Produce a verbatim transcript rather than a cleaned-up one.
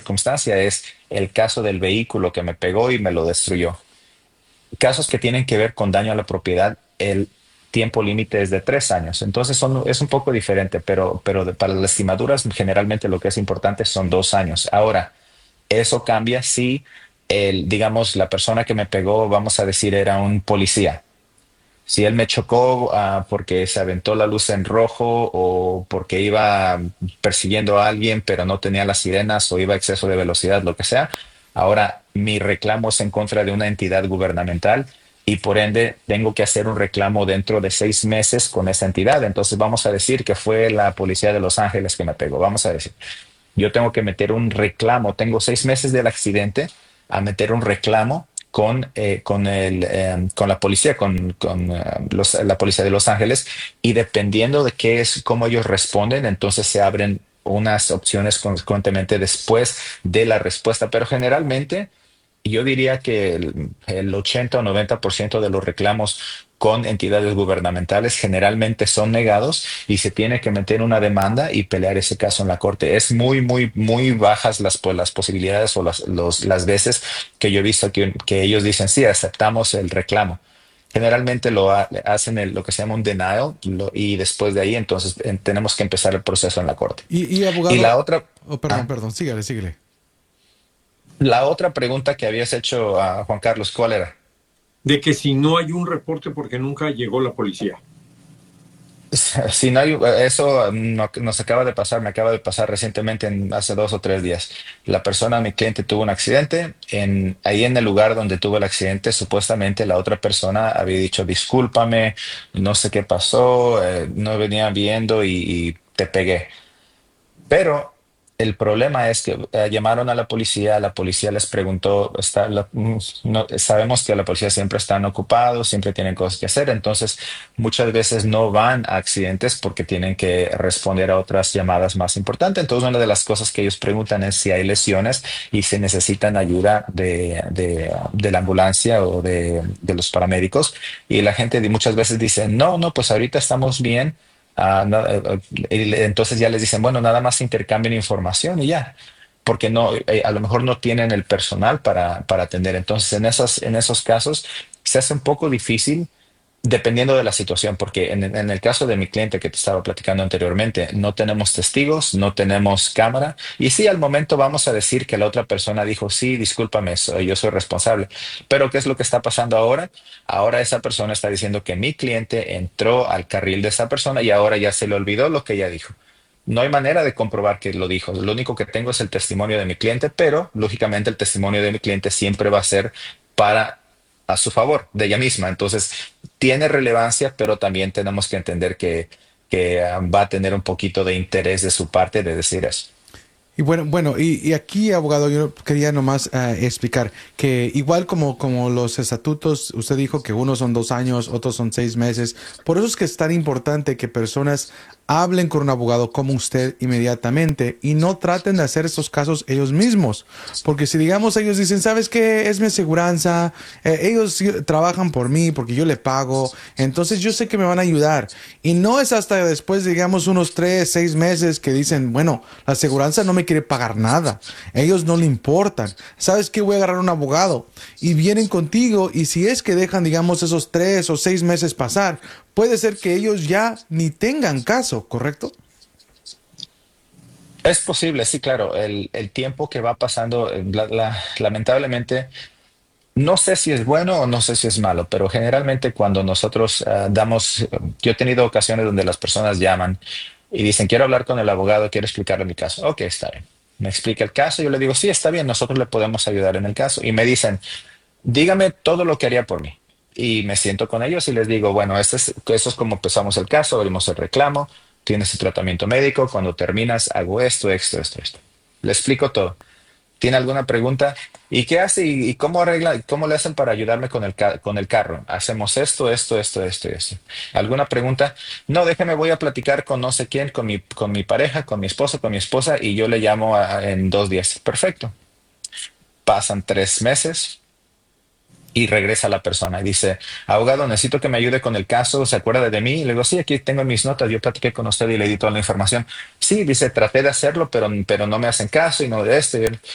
circunstancia es el caso del vehículo que me pegó y me lo destruyó. Casos que tienen que ver con daño a la propiedad, el tiempo límite es de tres años. Entonces son, es un poco diferente, pero, pero de- para las lastimaduras generalmente lo que es importante son dos años. Ahora, eso cambia si el, digamos, la persona que me pegó, vamos a decir, era un policía. Si él me chocó ah, porque se aventó la luz en rojo o porque iba persiguiendo a alguien pero no tenía las sirenas o iba a exceso de velocidad, lo que sea, ahora mi reclamo es en contra de una entidad gubernamental y por ende tengo que hacer un reclamo dentro de seis meses con esa entidad. Entonces vamos a decir que fue la policía de Los Ángeles que me pegó. Vamos a decir, yo tengo que meter un reclamo, tengo seis meses del accidente a meter un reclamo con, eh, con, el, eh, con la policía, con, con eh, los- la policía de Los Ángeles, y dependiendo de qué es, cómo ellos responden, entonces se abren unas opciones consecuentemente después de la respuesta, pero generalmente yo diría que el, el ochenta o noventa por ciento de los reclamos con entidades gubernamentales generalmente son negados y se tiene que meter una demanda y pelear ese caso en la corte. Es muy, muy, muy bajas las, pues, las posibilidades o las, los- las veces que yo he visto que, que ellos dicen, sí, aceptamos el reclamo. Generalmente lo ha- hacen el- lo que se llama un denial lo- y después de ahí entonces en- tenemos que empezar el proceso en la corte. Y, y Y abogado, la otra, oh, perdón, ah, perdón, sígale, sígale. la otra pregunta que habías hecho a Juan Carlos, ¿cuál era? De que si no hay un reporte porque nunca llegó la policía. Si no hay, eso no- nos acaba de pasar, me acaba de pasar recientemente, en, hace dos o tres días. La persona, mi cliente, tuvo un accidente. En, ahí en el lugar donde tuvo el accidente, supuestamente la otra persona había dicho, discúlpame, no sé qué pasó, eh, no venía viendo y, y te pegué. Pero el problema es que eh, llamaron a la policía, la policía les preguntó, está, la- mm, no- sabemos que la policía siempre están ocupados, siempre tienen cosas que hacer, entonces muchas veces no van a accidentes porque tienen que responder a otras llamadas más importantes. Entonces una de las cosas que ellos preguntan es si hay lesiones y si necesitan ayuda de, de, de la ambulancia o de, de los paramédicos. Y la gente di- muchas veces dice, no, no, pues ahorita estamos bien. Ah, no, eh, eh, y le- entonces ya les dicen, bueno, nada más intercambien información y ya, porque no, eh, a lo mejor no tienen el personal para, para atender. Entonces, en esas, en esos casos se hace un poco difícil dependiendo de la situación, porque en, en el caso de mi cliente que te estaba platicando anteriormente, no tenemos testigos, no tenemos cámara, y sí, al momento vamos a decir que la otra persona dijo, sí, discúlpame, soy- yo soy responsable, pero ¿qué es lo que está pasando ahora? Ahora esa persona está diciendo que mi cliente entró al carril de esa persona y ahora ya se le olvidó lo que ella dijo. No hay manera de comprobar que lo dijo. Lo único que tengo es el testimonio de mi cliente, pero lógicamente el testimonio de mi cliente siempre va a ser para a su favor de ella misma. Entonces, tiene relevancia, pero también tenemos que entender que, que ah, va a tener un poquito de interés de su parte de decir eso. Y bueno, bueno, y, y aquí, abogado, yo quería nomás eh, explicar que igual como, como los estatutos, usted dijo que unos son dos años, otros son seis meses. Por eso es que es tan importante que personas hablen con un abogado como usted inmediatamente y no traten de hacer estos casos ellos mismos. Porque si digamos ellos dicen, ¿sabes qué? Es mi aseguranza, eh, ellos sí trabajan por mí porque yo le pago, entonces yo sé que me van a ayudar. Y no es hasta después, digamos, unos tres, seis meses que dicen, bueno, la aseguranza no me quiere pagar nada. Ellos no le importan. ¿Sabes qué? Voy a agarrar un abogado. Y vienen contigo y si es que dejan, digamos, esos tres o seis meses pasar, puede ser que ellos ya ni tengan caso, ¿correcto? Es posible, sí, claro. El, el tiempo que va pasando, eh, la- la- lamentablemente, no sé si es bueno o no sé si es malo, pero generalmente cuando nosotros ah, damos, eh, yo he tenido ocasiones donde las personas llaman y dicen, quiero hablar con el abogado, quiero explicarle mi caso. Ok, está bien. Me explica el caso, yo le digo, sí, está bien, nosotros le podemos ayudar en el caso. Y me dicen, dígame todo lo que haría por mí. Y me siento con ellos y les digo, bueno, este es, eso es como empezamos el caso, abrimos el reclamo, tienes el tratamiento médico, cuando terminas hago esto, esto, esto, esto. Le explico todo. ¿Tiene alguna pregunta? ¿Y qué hace? ¿Y, y cómo arregla? ¿Cómo le hacen para ayudarme con el, ca- con el carro? Hacemos esto, esto, esto, esto y esto. ¿Alguna pregunta? No, déjeme, voy a platicar con no sé quién, con mi, con mi pareja, con mi esposo, con mi esposa y yo le llamo a- en dos días. Perfecto. Pasan tres meses y regresa la persona y dice, abogado, necesito que me ayude con el caso, ¿se acuerda de mí? Y le digo, sí, aquí tengo mis notas, yo platiqué con usted y le di toda la información. Sí, dice, traté de hacerlo, pero, pero no me hacen caso y no de esto.